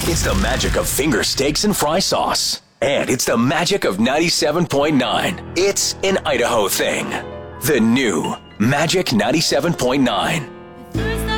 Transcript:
It's the magic of finger steaks and fry sauce. And it's the magic of 97.9. It's an Idaho thing. The new Magic 97.9.